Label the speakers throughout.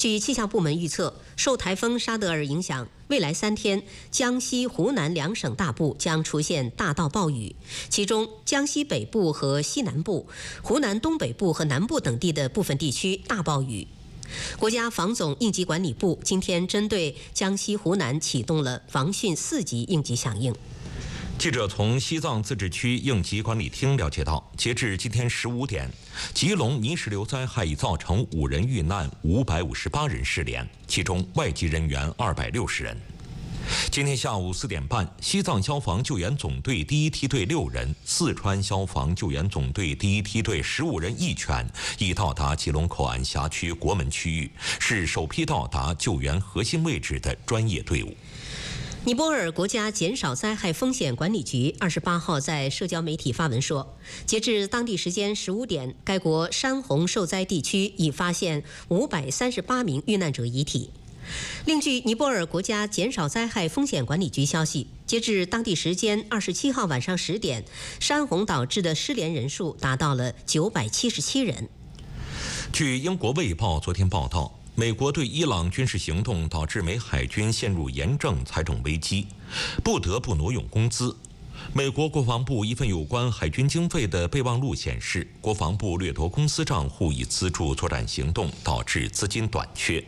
Speaker 1: 据气象部门预测，受台风沙德尔影响，未来3天，江西、湖南2省大部将出现大到暴雨，其中江西北部和西南部、湖南东北部和南部等地的部分地区大暴雨。国家防总应急管理部今天针对江西、湖南启动了防汛4级应急响应。
Speaker 2: 记者从西藏自治区应急管理厅了解到，截至今天15点，吉隆泥石流灾害已造成5人遇难，558人失联，其中外籍人员260人。今天下午4点半，西藏消防救援总队第1梯队6人，四川消防救援总队第1梯队15人一犬已到达吉隆口岸辖区国门区域，是首批到达救援核心位置的专业队伍。
Speaker 1: 尼泊尔国家减少灾害风险管理局28号在社交媒体发文说，截至当地时间15点，该国山洪受灾地区已发现538名遇难者遗体。另据尼泊尔国家减少灾害风险管理局消息，截至当地时间27号晚上10点，山洪导致的失联人数达到了977人。
Speaker 2: 据英国《卫报》昨天报道，美国对伊朗军事行动导致美海军陷入严重财政危机，不得不挪用工资。美国国防部一份有关海军经费的备忘录显示，国防部掠夺公司账户以资助作战行动，导致资金短缺。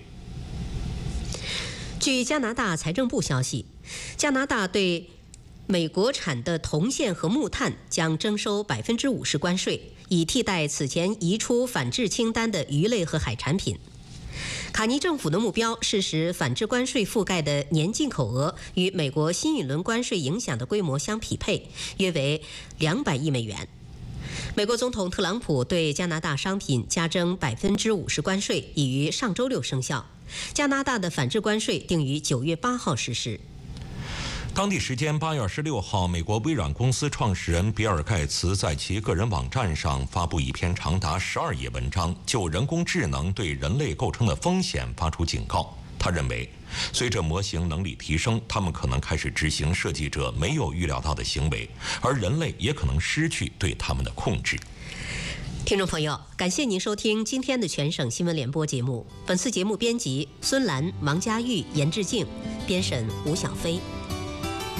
Speaker 1: 据加拿大财政部消息，加拿大对美国产的铜线和木炭将征收50%关税，以替代此前移出反制清单的鱼类和海产品。卡尼政府的目标是使反制关税覆盖的年进口额与美国新一轮关税影响的规模相匹配，约为200亿美元。美国总统特朗普对加拿大商品加征50%关税，已于上周6生效。加拿大的反制关税定于9月8号实施。
Speaker 2: 当地时间8月26号，美国微软公司创始人比尔·盖茨在其个人网站上发布一篇长达12页文章，就人工智能对人类构成的风险发出警告。他认为，随着模型能力提升，他们可能开始执行设计者没有预料到的行为，而人类也可能失去对他们的控制。
Speaker 1: 听众朋友，感谢您收听今天的全省新闻联播节目。本次节目编辑孙兰、王佳玉、严志静，编审吴小飞。